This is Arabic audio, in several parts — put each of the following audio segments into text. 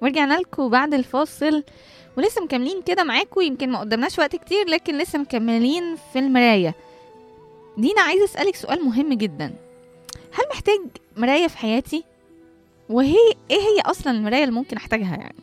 ورجعنا لكم بعد الفاصل، ولسه مكملين كده معاكم. يمكن ما قدمناش وقت كتير لكن لسه مكملين في المراية. دينا، عايزة أسألك سؤال مهم جدا. هل محتاج مراية في حياتي؟ وهي ايه هي اصلا المراية اللي ممكن احتاجها يعني؟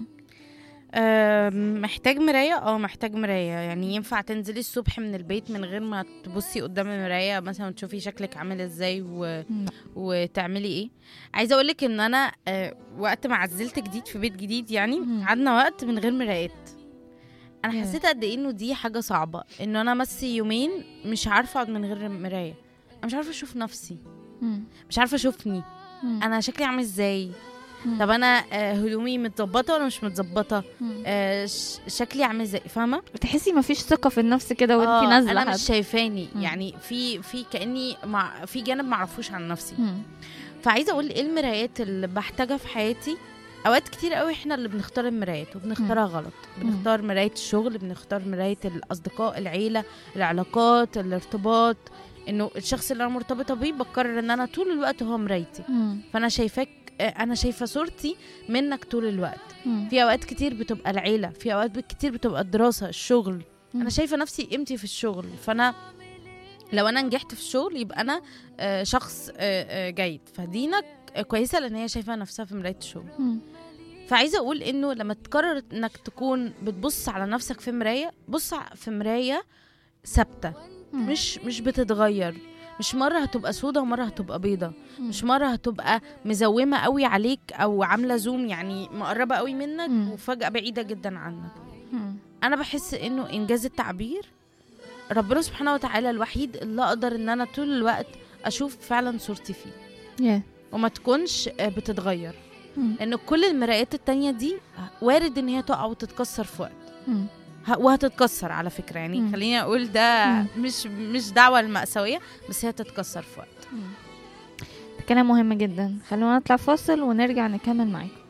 محتاج مراية. محتاج مراية. يعني ينفع تنزلي الصبح من البيت من غير ما تبصي قدام المراية مثلا وتشوفي شكلك عامل ازاي وتعملي ايه؟ عايزة اقولك ان انا وقت ما عزلت جديد في بيت جديد، يعني قعدنا وقت من غير مرايات. انا حسيت قد ايه انه دي حاجة صعبة، انه انا مسي يومين مش عارفة اقعد من غير مراية. انا مش عارفة اشوف نفسي، مش عارفة اشوفني انا شكلي عامل ازاي. طب انا هدومي متظبطه ولا مش متظبطه؟ شكلي عامل ازاي؟ فاهمه؟ بتحسي مفيش ثقه في النفس كده وانتي نازله؟ انا مش شايفاني. يعني في كاني في جانب معرفوش عن نفسي. فعايزه اقول ايه المرايات اللي بحتاجها في حياتي. اوقات كتير قوي احنا اللي بنختار المرايات وبنختارها غلط. بنختار مرايه الشغل، بنختار مرايه الاصدقاء، العيله، العلاقات، الارتباط. انه الشخص اللي انا مرتبطه بيه بقرر ان انا طول الوقت هو مرايتي. فانا شايفاك، انا شايفه صورتي منك طول الوقت. في اوقات كتير بتبقى العيله، في اوقات كتير بتبقى الدراسه، الشغل. انا شايفه نفسي قيمتي في الشغل. فانا لو انا نجحت في الشغل يبقى انا شخص جيد. فدينا كويسه لان هي شايفه نفسها في مرايه الشغل. فعايزه اقول انه لما تقرر انك تكون بتبص على نفسك في مرايه، بص في مرايه ثابته، مش بتتغير. مش مرة هتبقى سودة ومرة هتبقى بيضة. مش مرة هتبقى مزومة قوي عليك أو عاملة زوم، يعني مقربة قوي منك وفجأة بعيدة جدا عنك. أنا بحس إنه إنجاز التعبير ربنا سبحانه وتعالى الوحيد اللي أقدر إن أنا طول الوقت أشوف فعلا صورتي فيه وما تكونش بتتغير. لأن كل المرايات التانية دي وارد إن هي تقع وتتكسر في وقت، وهتتكسر على فكرة. يعني خليني أقول ده مش دعوة المأساوية، بس هي تتكسر في وقت. كلام مهم جدا. خلونا نطلع فاصل ونرجع نكمل معاكم.